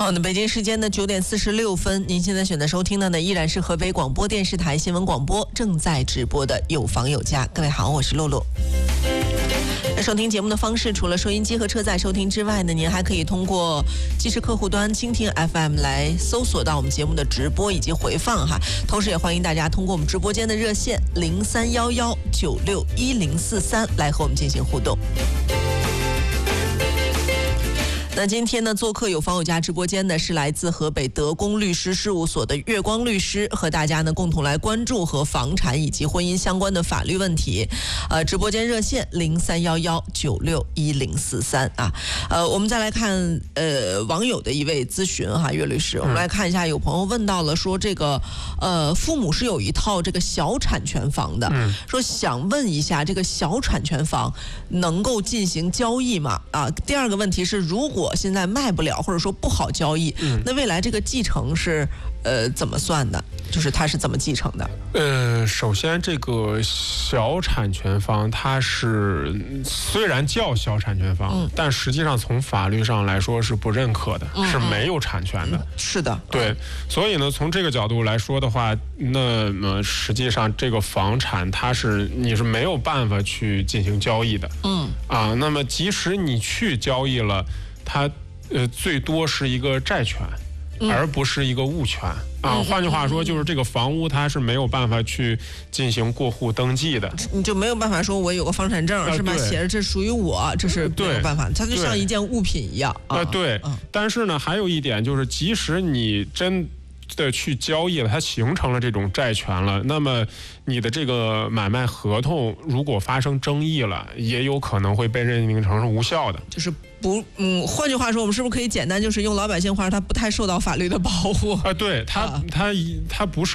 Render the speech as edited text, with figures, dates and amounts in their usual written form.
好的，北京时间的9点46分，您现在选择收听的呢依然是河北广播电视台新闻广播正在直播的有房有家。各位好，我是露露。收听节目的方式，除了收音机和车载收听之外呢，您还可以通过即时客户端蜻蜓 FM 来搜索到我们节目的直播以及回放哈。同时也欢迎大家通过我们直播间的热线0311961043来和我们进行互动。那今天呢，做客有房有家直播间的是来自河北德公律师事务所的月光律师，和大家呢共同来关注和房产以及婚姻相关的法律问题。直播间热线0311961043啊。我们再来看网友的一位咨询哈，岳律师，我们来看一下，有朋友问到了说这个父母是有一套这个小产权房的，说想问一下这个小产权房能够进行交易吗？啊，第二个问题是，如果现在卖不了或者说不好交易，那未来这个继承是怎么算的？就是它是怎么继承的？ 首先这个小产权房它是虽然叫小产权房，但实际上从法律上来说是不认可的，是没有产权的。 是的， 对。所以呢，从这个角度来说的话，那么实际上这个房产你是没有办法去进行交易的。那么即使你去交易了，它最多是一个债权，而不是一个物权啊。换句话说，就是这个房屋它是没有办法去进行过户登记的， 你就没有办法说我有个房产证是吧？写着这属于我，这是没有办法，它就像一件物品一样啊。 对。但是呢，还有一点就是，即使你真的去交易了，它形成了这种债权了，那么你的这个买卖合同如果发生争议了，也有可能会被认定成是无效的。 就是换句话说，我们是不是可以简单就是用老百姓话，它不太受到法律的保护？ 对，它不受